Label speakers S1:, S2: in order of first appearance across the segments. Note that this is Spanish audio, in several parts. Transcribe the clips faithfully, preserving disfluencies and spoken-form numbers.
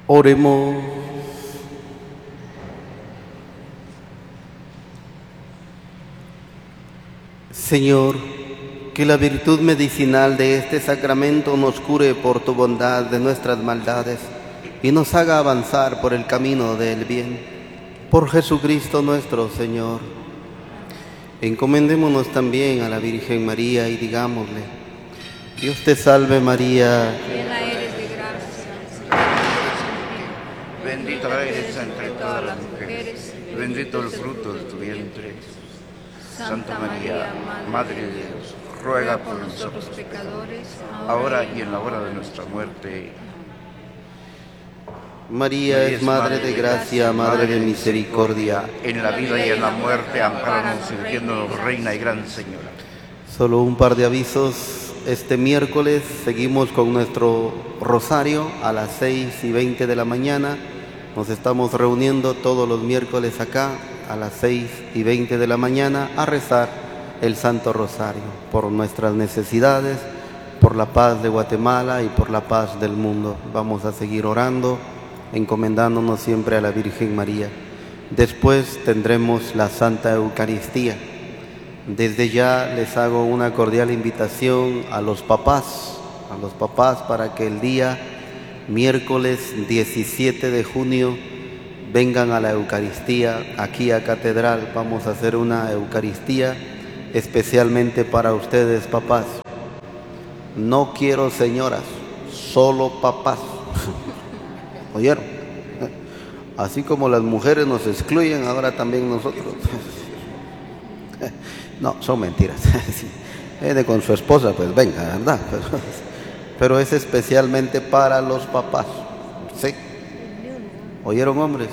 S1: Oremos. Señor, que la virtud medicinal de este sacramento nos cure por tu bondad de nuestras maldades y nos haga avanzar por el camino del bien. Por Jesucristo nuestro Señor. Encomendémonos también a la Virgen María y digámosle: Dios te salve María,
S2: llena eres de gracia, el Señor es contigo.
S3: Bendita eres entre todas las mujeres, y bendito el fruto de tu vientre. Santa María, Madre de Dios, ruega por nosotros pecadores, ahora y en la hora de nuestra muerte.
S1: María es Madre de gracia, Madre de misericordia.
S3: En la vida y en la muerte, ampáranos, sirviéndonos, Reina y Gran Señora.
S1: Solo un par de avisos. Este miércoles seguimos con nuestro rosario a las seis y veinte de la mañana. Nos estamos reuniendo todos los miércoles acá a las seis y veinte de la mañana a rezar el Santo Rosario por nuestras necesidades, por la paz de Guatemala y por la paz del mundo. Vamos a seguir orando, encomendándonos siempre a la Virgen María. Después tendremos la Santa Eucaristía. Desde ya les hago una cordial invitación a los papás, a los papás para que el día miércoles diecisiete de junio vengan a la Eucaristía aquí a Catedral. Vamos a hacer una Eucaristía especialmente para ustedes, papás. No quiero señoras, solo papás. ¿Oyeron? Así como las mujeres nos excluyen, ahora también nosotros. No, son mentiras. Sí. Viene con su esposa, pues venga, ¿verdad? Pero, pero es especialmente para los papás. ¿Sí? ¿Oyeron, hombres?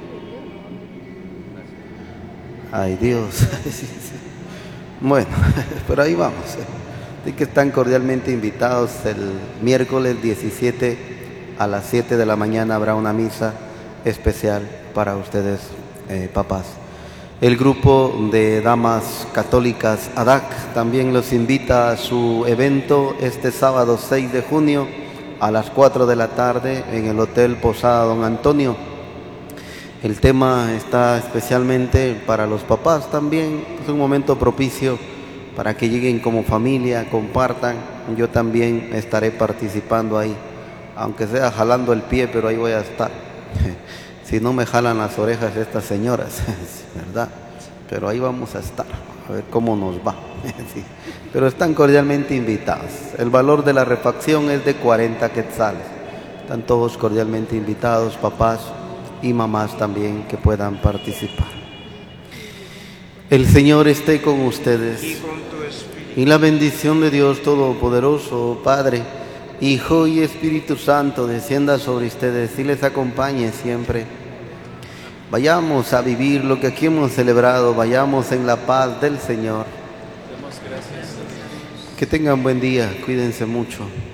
S1: Ay, Dios. Sí, sí. Bueno, pero ahí vamos. Así que están cordialmente invitados. El miércoles diecisiete a las siete de la mañana habrá una misa especial para ustedes, eh, papás. El grupo de damas católicas A D A C también los invita a su evento este sábado seis de junio a las cuatro de la tarde en el Hotel Posada Don Antonio. El tema está especialmente para los papás también. Es un momento propicio para que lleguen como familia, compartan. Yo también estaré participando ahí, aunque sea jalando el pie, pero ahí voy a estar. Si no me jalan las orejas estas señoras, ¿verdad? Pero ahí vamos a estar, a ver cómo nos va. Sí. Pero están cordialmente invitados. El valor de la refacción es de cuarenta quetzales. Están todos cordialmente invitados, papás y mamás también, que puedan participar. El Señor esté con ustedes.
S3: Y con tu espíritu.
S1: Y la bendición de Dios Todopoderoso, Padre, Hijo y Espíritu Santo, descienda sobre ustedes y les acompañe siempre. Vayamos a vivir lo que aquí hemos celebrado, vayamos en la paz del Señor. Que tengan buen día, cuídense mucho.